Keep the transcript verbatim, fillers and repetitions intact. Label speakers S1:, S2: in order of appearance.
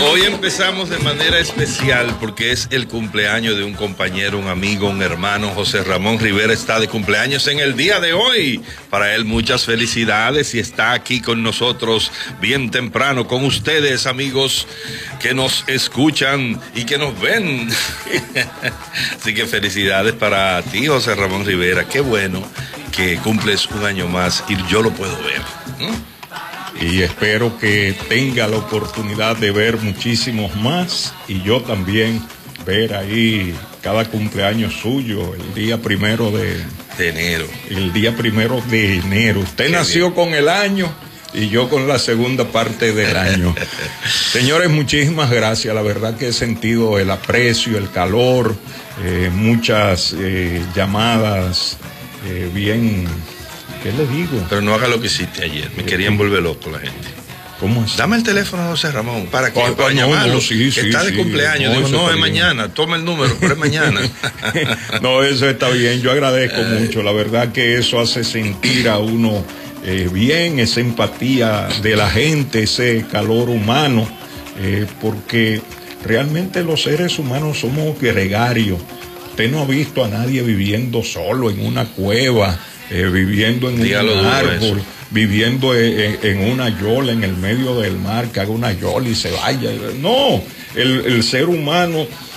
S1: Hoy empezamos de manera especial porque es el cumpleaños de un compañero, un amigo, un hermano. José Ramón Rivera está de cumpleaños en el día de hoy. Para él muchas felicidades y está aquí con nosotros bien temprano, con ustedes, amigos que nos escuchan y que nos ven. Así que felicidades para ti, José Ramón Rivera. Qué bueno que cumples un año más y yo lo puedo ver. ¿Mm?
S2: Y espero que tenga la oportunidad de ver muchísimos más y yo también ver ahí cada cumpleaños suyo el día primero de,
S1: de enero.
S2: El día primero de enero. Usted Qué nació bien. Con el año y yo con la segunda parte del año. Señores, muchísimas gracias. La verdad que he sentido el aprecio, el calor, eh, muchas eh, llamadas eh, bien... ¿Qué le digo?
S1: Pero no haga lo que hiciste ayer. Me querían volver loco la gente.
S2: ¿Cómo es?
S1: Dame el teléfono a José Ramón para que
S2: oh,
S1: para
S2: no,
S1: llamarlo.
S2: No, sí,
S1: que
S2: sí,
S1: está de
S2: sí,
S1: cumpleaños.
S2: No,
S1: Digo, no, es
S2: bien.
S1: mañana. Toma el número, pero es mañana.
S2: No, eso está bien. Yo agradezco eh. mucho. La verdad que eso hace sentir a uno eh, bien, esa empatía de la gente, ese calor humano, eh, porque realmente los seres humanos somos gregarios. Usted no ha visto a nadie viviendo solo en una cueva. Eh, viviendo en
S1: Dígalo
S2: un árbol,
S1: eso.
S2: viviendo en, en una yola en el medio del mar, que haga una yola y se vaya. No, el, el ser humano